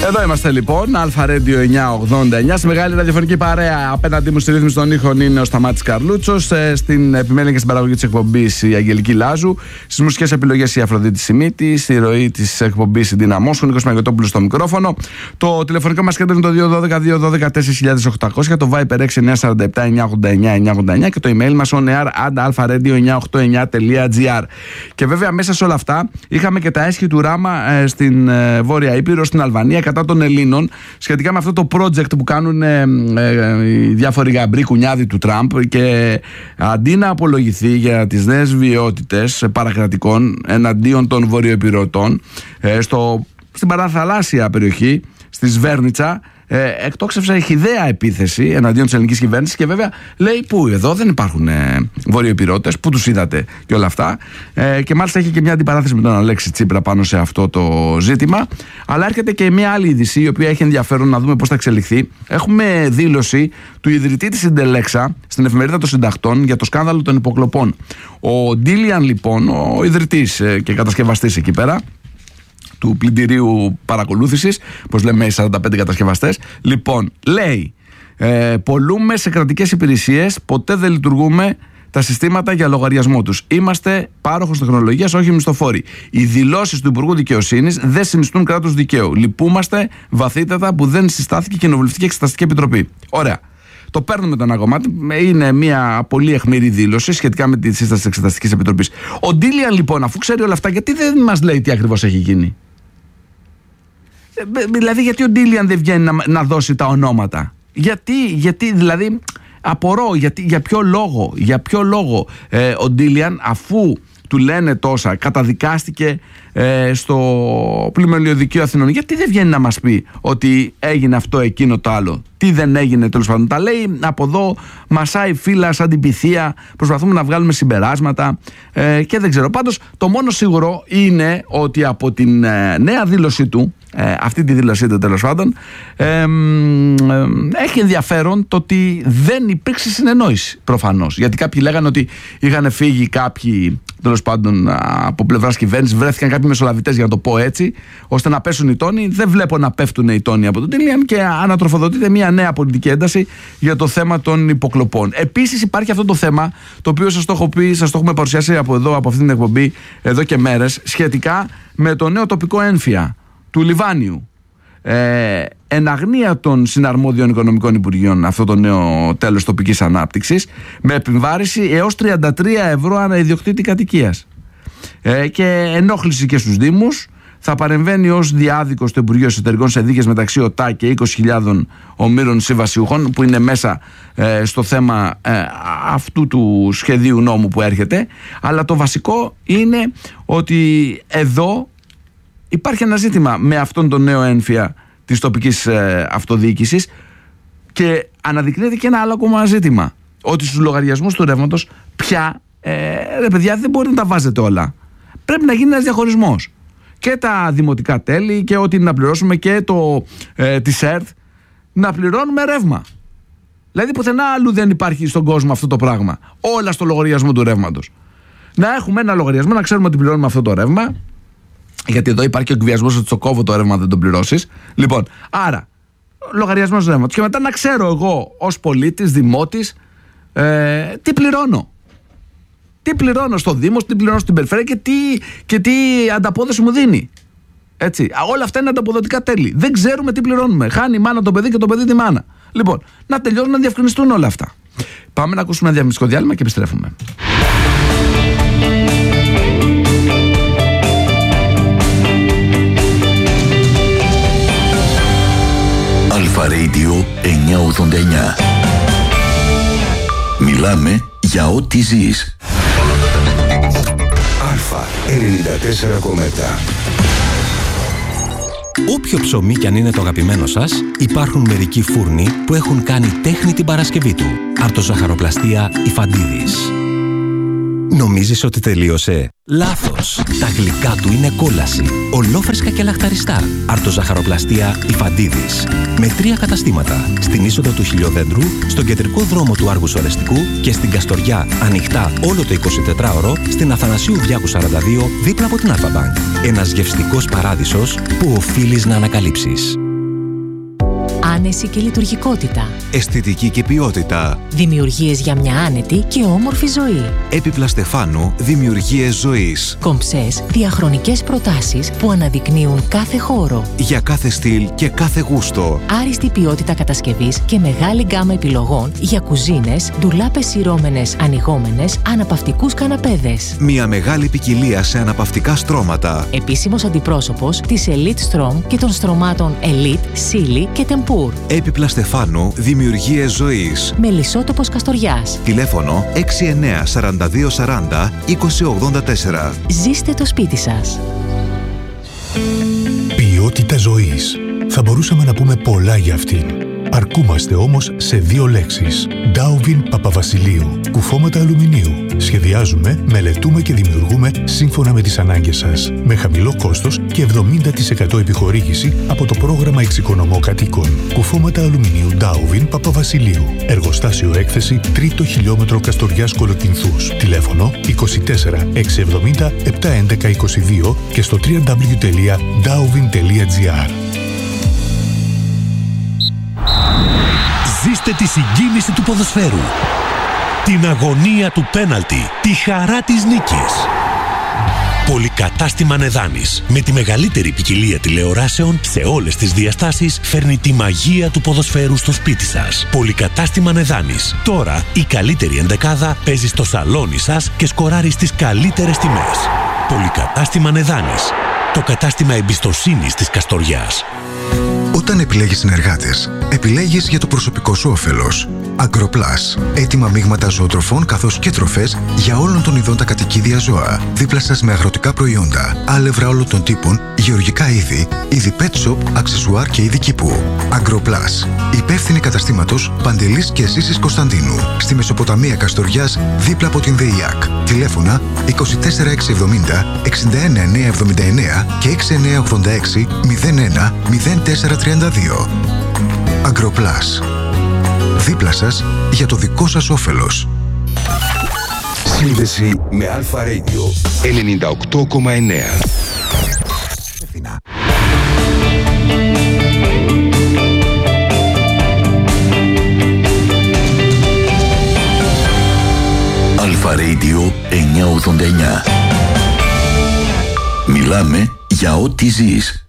Εδώ είμαστε λοιπόν, Αλφα Radio 989, στη μεγάλη ραδιοφωνική παρέα. Απέναντί μου στη ρύθμιση των ήχων είναι ο Σταμάτης Καρλούτσος. Στην επιμέλεια και στην παραγωγή της εκπομπής η Αγγελική Λάζου. Στις μουσικές επιλογές η Αφροδίτη Σιμίτη. Στη ροή της εκπομπής η Ντίνα Μόσχου, Νίκος Μαγιωτόπουλος στο μικρόφωνο. Το τηλεφωνικό μας κέντρο είναι το 212-212-4800. Το Viper 6947-989-989 και το email μας oneair@alfaradio989.gr. Και βέβαια μέσα σε όλα αυτά είχαμε και τα έσχη του Ράμα στην Βόρεια Ήπειρο, στην Αλβανία, κατά των Ελλήνων, σχετικά με αυτό το project που κάνουν οι διάφοροι γαμπροί κουνιάδοι του Τραμπ, και αντί να απολογηθεί για τις νέες βιαιότητες παρακρατικών εναντίον των βορειοϊπειρωτών στην παραθαλάσσια περιοχή, στη Σβέρνιτσα, εκτόξευσε χυδαία επίθεση εναντίον της ελληνικής κυβέρνησης, και βέβαια λέει πού εδώ δεν υπάρχουν βορειοϊπειρωτές, πού τους είδατε και όλα αυτά, και μάλιστα έχει και μια αντιπαράθεση με τον Αλέξη Τσίπρα πάνω σε αυτό το ζήτημα. Αλλά έρχεται και μια άλλη είδηση η οποία έχει ενδιαφέρον να δούμε πώς θα εξελιχθεί. Έχουμε δήλωση του ιδρυτή της Συντελέξα στην εφημερίδα των Συντακτών για το σκάνδαλο των υποκλοπών. Ο Ντίλιαν λοιπόν, ο ιδρυτής και κατασκευαστής εκεί πέρα του πλυντηρίου παρακολούθησης, όπως λέμε οι 45 κατασκευαστές, λοιπόν, λέει πολλούμε σε κρατικές υπηρεσίες, ποτέ δεν λειτουργούμε τα συστήματα για λογαριασμό τους. Είμαστε πάροχος τεχνολογίας, όχι μισθοφόροι. Οι δηλώσεις του Υπουργού Δικαιοσύνης δεν συνιστούν κράτος δικαίου. Λυπούμαστε βαθύτατα που δεν συστάθηκε Κοινοβουλευτική Εξεταστική Επιτροπή. Ωραία. Το παίρνουμε τον αγωμάτι. Είναι μια πολύ αιχμηρή δήλωση σχετικά με τη σύσταση της Εξεταστικής Επιτροπής. Ο Ντίλιαν λοιπόν, αφού ξέρει όλα αυτά, γιατί δεν μας λέει τι ακριβώς έχει γίνει? Δηλαδή, γιατί ο Ντίλιαν δεν βγαίνει να δώσει τα ονόματα? Γιατί δηλαδή, απορώ, για ποιο λόγο ο Ντίλιαν, αφού του λένε τόσα, καταδικάστηκε στο Πλημελιωδικείο Αθηνών, γιατί δεν βγαίνει να μας πει ότι έγινε αυτό, εκείνο, το άλλο? Τι δεν έγινε, τέλος πάντων? Τα λέει από εδώ, μασάει φύλλα σαν την πυθία, προσπαθούμε να βγάλουμε συμπεράσματα και δεν ξέρω. Πάντως το μόνο σίγουρο είναι ότι από την νέα δήλωσή του, αυτή τη δήλωσή του τέλος πάντων, έχει ενδιαφέρον το ότι δεν υπήρξε συνεννόηση, προφανώς. Γιατί κάποιοι λέγανε ότι είχαν φύγει κάποιοι, τέλος πάντων, από πλευράς κυβέρνησης, βρέθηκαν κάποιοι μεσολαβητές, για να το πω έτσι, ώστε να πέσουν οι τόνοι. Δεν βλέπω να πέφτουν οι τόνοι από τον Ντίλιαν και ανατροφοδοτείται μια νέα πολιτική ένταση για το θέμα των υποκλοπών. Επίσης υπάρχει αυτό το θέμα, το οποίο σας το έχω πει, σας το έχουμε παρουσιάσει από εδώ, από αυτή την εκπομπή, εδώ και μέρες, σχετικά με το νέο τοπικό έμφυα του Λιβάνιου. Εν αγνία των συναρμόδιων οικονομικών υπουργείων, αυτό το νέο τέλος τοπικής ανάπτυξης, με επιβάρηση έως 33 ευρώ ανά ιδιοκτήτη κατοικίας, και ενόχληση και στους Δήμους. Θα παρεμβαίνει ως διάδικος το Υπουργείο Εσωτερικών σε δίκες μεταξύ ΟΤΑ και 20.000 ομήρων συμβασιούχων, που είναι μέσα στο θέμα αυτού του σχεδίου νόμου που έρχεται. Αλλά το βασικό είναι ότι εδώ υπάρχει ένα ζήτημα με αυτόν τον νέο έμφυα της τοπικής αυτοδιοίκησης, και αναδεικνύεται και ένα άλλο ακόμα ζήτημα, ότι στους λογαριασμούς του ρεύματος πια, ρε παιδιά, δεν μπορεί να τα βάζετε όλα. Πρέπει να γίνει ένας διαχωρισμός. Και τα δημοτικά τέλη και ό,τι να πληρώσουμε, και της ΕΡΤ να πληρώνουμε ρεύμα. Δηλαδή πουθενά αλλού δεν υπάρχει στον κόσμο αυτό το πράγμα. Όλα στο λογαριασμό του ρεύματος. Να έχουμε ένα λογαριασμό, να ξέρουμε ότι πληρώνουμε αυτό το ρεύμα. Γιατί εδώ υπάρχει ο εκβιασμός ότι στο κόβω το ρεύμα, δεν το πληρώσεις. Λοιπόν, άρα λογαριασμός ρεύματος. Και μετά να ξέρω εγώ ως πολίτης, δημότης, τι πληρώνω. Τι πληρώνω στο Δήμο, τι πληρώνω στην περιφέρεια και τι ανταπόδοση μου δίνει. Έτσι. Όλα αυτά είναι ανταποδοτικά τέλη. Δεν ξέρουμε τι πληρώνουμε. Χάνει η μάνα το παιδί και το παιδί τη μάνα. Λοιπόν, να τελειώσουν, να διευκρινιστούν όλα αυτά. Πάμε να ακούσουμε ένα διαφημιστικό διάλειμμα και επιστρέφουμε. Αλφα Radio 989. Μιλάμε για ό,τι ζεις. Αλφα 94,7. Όποιο ψωμί κι αν είναι το αγαπημένο σας, υπάρχουν μερικοί φούρνοι που έχουν κάνει τέχνη την Παρασκευή του. Αρτοζαχαροπλαστεία Ιφαντίδης. Νομίζεις ότι τελείωσε? Λάθος! Τα γλυκά του είναι κόλαση. Ολόφρεσκα και λαχταριστά. Αρτοζαχαροπλαστεία Ιφαντίδης. Με 3 καταστήματα. Στην είσοδο του Χιλιοδέντρου, στον κεντρικό δρόμο του Άργους Ορεστικού και στην Καστοριά, ανοιχτά όλο το 24ωρο, στην Αθανασίου Διάκου 42, δίπλα από την Αλφα Bank. Ένας γευστικός παράδεισος που οφείλεις να ανακαλύψεις. άνεση και λειτουργικότητα. Αισθητική και ποιότητα. Δημιουργίες για μια άνετη και όμορφη ζωή. Έπιπλα Στεφάνου, δημιουργίες ζωής. Κομψές, διαχρονικές προτάσεις που αναδεικνύουν κάθε χώρο. Για κάθε στυλ και κάθε γούστο. Άριστη ποιότητα κατασκευής και μεγάλη γκάμα επιλογών για κουζίνες, ντουλάπες σειρώμενες, ανοιγόμενες, αναπαυτικούς καναπέδες. Μια μεγάλη ποικιλία σε αναπαυτικά στρώματα. Επίσημος αντιπρόσωπος της Elite Strom και των στρωμάτων Elite, Silly και Tempur. Έπιπλα Στεφάνου, δημιουργίες ζωής. Μελισσότοπος Καστοριάς. Τηλέφωνο 69 42 40 20 84. Ζήστε το σπίτι σας. Ποιότητα ζωής. Θα μπορούσαμε να πούμε πολλά για αυτήν. Αρκούμαστε όμως σε 2 λέξεις. Ντάουβιν Παπαβασιλείου. Κουφώματα αλουμινίου. Σχεδιάζουμε, μελετούμε και δημιουργούμε σύμφωνα με τις ανάγκες σας. Με χαμηλό κόστος και 70% επιχορήγηση από το πρόγραμμα Εξοικονομώ Κατοίκων. Κουφώματα αλουμινίου Ντάουβιν Παπαβασιλείου. Εργοστάσιο έκθεση 3ο χιλιόμετρο Καστοριάς Κολοκυνθούς. Τηλέφωνο 24 670 711 22 και στο www.dauvin.gr. Ζήστε τη συγκίνηση του ποδοσφαίρου, την αγωνία του πέναλτι, τη χαρά της νίκης. Πολυκατάστημα Νεδάνης, με τη μεγαλύτερη ποικιλία τηλεοράσεων σε όλες τις διαστάσεις, φέρνει τη μαγεία του ποδοσφαίρου στο σπίτι σας. Πολυκατάστημα Νεδάνης. Τώρα η καλύτερη ενδεκάδα παίζει στο σαλόνι σας και σκοράρει στις καλύτερες τιμές. Πολυκατάστημα Νεδάνης. Το κατάστημα εμπιστοσύνης της Καστοριάς. Όταν επιλέγεις συνεργάτες, επιλέγεις για το προσωπικό σου όφελος. Agroplus. Έτοιμα μείγματα ζωοτροφών καθώς και τροφές για όλων των ειδών τα κατοικίδια ζώα. Δίπλα σας με αγροτικά προϊόντα, άλευρα όλων των τύπων, γεωργικά είδη, είδη pet shop, αξεσουάρ και είδη κήπου. Agroplus. Υπεύθυνη καταστήματος Παντελής και Ζήσης Κωνσταντίνου. Στη Μεσοποταμία Καστοριάς, δίπλα από την ΔΕΙΑΚ. Τηλέφωνα 24 670 61 979 και 6986 01 0432. Agroplus. Δίπλα σας για το δικό σας όφελος. Σύνδεση με Αλφα Radio 98,9. Αλφα Radio 989. Μιλάμε για ό,τι ζεις.